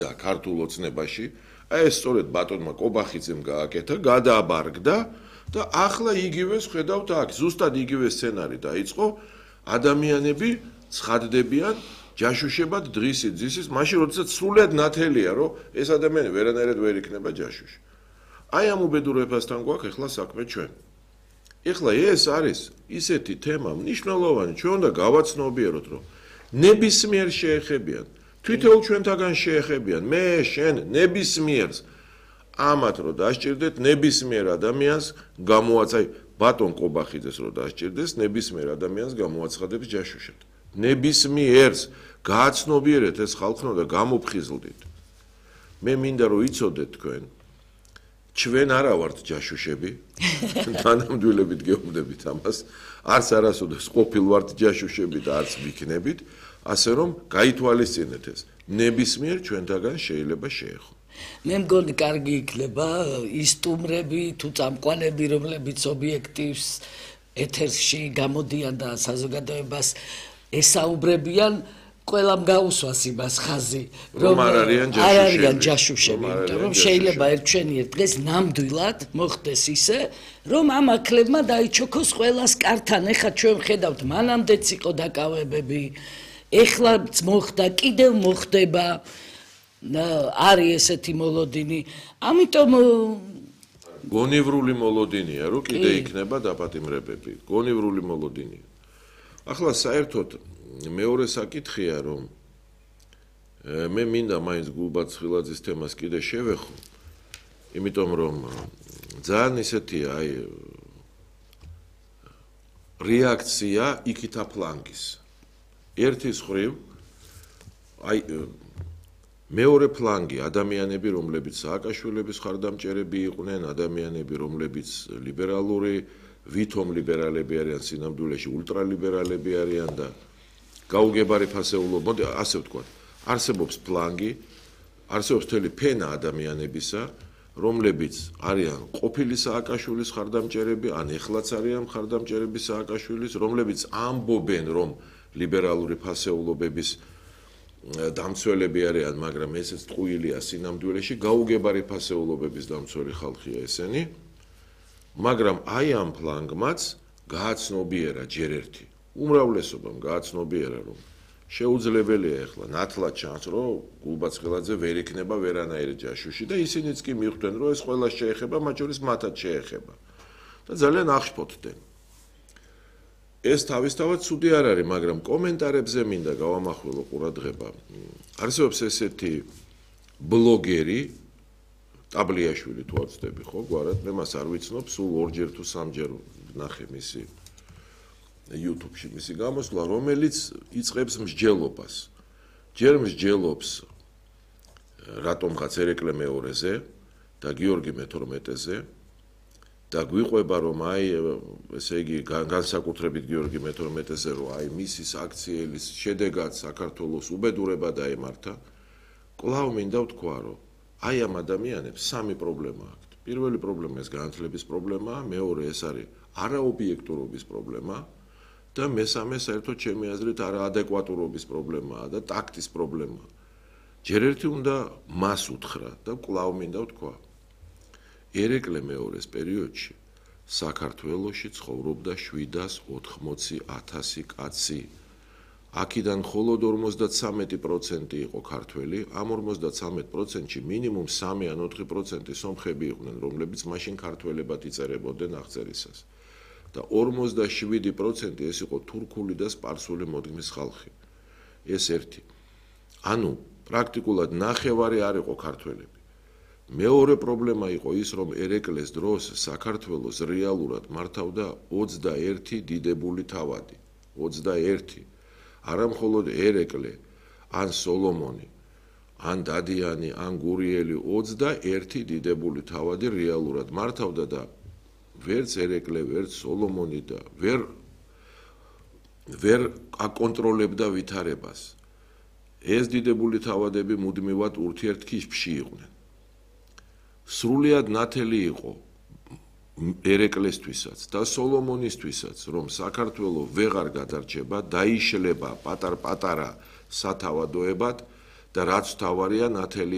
და ქართულ ოცნებაში, აი ეს სწორედ ბატონმა კობახიძემ გააკეთა, გადააბარგდა და ახლა იგივეს ხედავთ აქ, ზუსტად იგივე სცენარი დაიწყო, ადამიანები ცხადდებიან ჯაშუშებად დღისით ძისის, მაშინ როდესაც სრულად ნათელია, რომ ეს ადამიანი ვერანაირად ვერ იქნება ჯაშუში. აი ამ უბედურებასთან გვაქვს ახლა საქმე ჩვენ. ეხლა ეს არის ისეთი თემა მნიშვნელოვანი, ჩვენ უნდა გავაცნობიეროთ, რომ ნებისმიერ შეეხებიან, თვითონ ჩვენთაგან შეეხებიან, მე, შენ, ნებისმიერს ამათ რომ დასჭირდეთ ნებისმიერ ადამიანს გამოაცაი ბატონ კობახიძეს რომ დასჭირდეს ნებისმიერ ადამიანს გამოაცხადებს ჯაშუშად. ნებისმიერს გააცნობიერეთ ეს ხალხო და გამოფხიზლდით. მე მინდა რომ იცოდეთ თქვენ ჩვენ არა ვართ ჯაშუშები, თანამდვილებით გეუბნებით ამას, არც არასოდეს ყოფილ ვართ ჯაშუშები და არც ვიქნებით, ასე რომ გაითვალისწინეთ ეს. ნებისმიერ ჩვენთაგან შეიძლება შეეხო. მე მგონი კარგი იქნება ის სტუმრები თუ წამყვანები, რომლებიც ობიექტივს ეთერში გამოდიან და საზოგადოებას ესაუბრებიან, ყველამ გაუსვას იმას ხაზი, რომ არ არიან ჯაშუშები, იმიტომ რომ შეიძლება ერთჩვენიერ დღეს ნამდვილად მოხდეს ისე, რომ ამ აქლებმა დაიჩოქოს ყველას კართან. ეხლა ჩვენ ხედავთ, მანამდეც იყო დაკავებები, ეხლაც მოხდა, კიდევ მოხდება, არის ესეთი მოლოდინი. ამიტომ გონივრული მოლოდინია, რომ კიდე იქნება დაპატიმრებები. გონივრული მოლოდინია. ახლა საერთოდ მეორე საკითხია, რომ მე მინდა მაინც გულბად ცხილაძის თემას კიდე შევეხო, იმიტომ რომ ძალიან ისეთია, აი რეაქცია იქითა ფლანგის. ერთის ხრივ, აი მეორე ფლანგი ადამიანები, რომლებიც სააკაშვილების ხარდამჭერები იყვნენ, ადამიანები, რომლებიც ლიბერალური, ვითომ ლიბერალები არიან სინამდვილეში, ულტრალიბერალები არიან და გაუგებარი ფასეულობა, მოდი ასე ვთქვათ, არსებობს ფლანგი, არსებობს მთელი ფენა ადამიანებისა, რომლებიც არიან ყოფილი სააკაშვილის ხარდამჭერები, ან ეხლაც არიან ხარდამჭერები სააკაშვილის, რომლებიც ამბობენ, რომ ლიბერალური ფასეულობების დამცველები არიან, მაგრამ ესეც ტყუილია სინამდვილეში, გაუგებარი ფასეულობების დამცველი ხალხია ესენი, მაგრამ აი ამ ფლანგმაც გააცნობიერა ჯერ ერთი. უმრავლესობამ გააცნობიერა, რომ შეუძლებელია ახლა ნათლად ჩანს, რომ გულბაცხელაძე ვერ იქნება ვერანაირი ჯაშუში და ისინიც კი მიხვდნენ, რომ ეს ყველა შეეხება, მათ შორის მათაც შეეხება. და ძალიან აღშფოთდნენ. ეს თავისთავად ცუდი არ არის, მაგრამ კომენტარებზე მინდა გავამახვილო ყურადღება. არსებობს ესეთი ბლოგერი, ტაბლიაშვილი თუ არ ვცდები, ხო, გვარად, მე მას არ ვიცნობ, სულ ორჯერ თუ სამჯერ ვნახე მისი YouTube-ში მისი გამოსვლა, რომელიც იწყებს მსჯელობას. ჯერ მსჯელობს რატომღაც ერეკლე მეორეზე და გიორგი მე-12-ზე და გვიყვება, რომ აი, ესე იგი, განსაკუთრებით გიორგი მე-12-ზე, რომ აი მისის აქციელის შედეგად საქართველოს უბედურება დაემართა. კვლავ მინდა ვთქვა, რომ აი ამ ადამიანებს სამი პრობლემა აქვთ. პირველი პრობლემა ეს განათლების პრობლემაა, მეორე ეს არის არაობიექტურობის პრობლემა და მესამე საერთოდ ჩემი აზრით არაადეკვატურობის პრობლემაა და ტაქტის პრობლემაა. ჯერ ერთი უნდა მას უთხრა და კვლავ მინდა ვთქვა. ერეკლე მეორეს პერიოდში საქართველოში ცხოვრობდა 780,000 კაცი. აქედან მხოლოდ 53% იყო ქართველი, ამ 53%-ში მინიმუმ 3 ან 4% სომხები იყვნენ, რომლებიც მაშინ ქართველებად იწერებოდნენ აღწერისას. და 47% ეს იყო თურქული და სპარსული მოდგმის ხალხი. ეს ერთი. ანუ პრაქტიკულად ნახევარი არ იყო ქართველები. მეორე პრობლემა იყო ის, რომ ერეკლეს დროს საქართველოს რეალურად მართავდა 21 დიდებული თავადი. 21. არა მხოლოდ ერეკლე, ან სოლომონი, ან დადიანი, ან გურიელი, 21 დიდებული თავადი რეალურად მართავდა და ვერც ერეკლე, ვერც სოლომონი და ვერ აკონტროლებდა ვითარებას. ეს დიდებული თავადები მუდმივად ურთიერთქიშში იყვნენ. სრულიად ნათელი იყო ერეკლესთვისაც და სოლომონისთვისაც, რომ საქართველო ვეღარ გადარჩება, დაიშლება პატარ-პატარა სათავადოებად და რაც თავარია ნათელი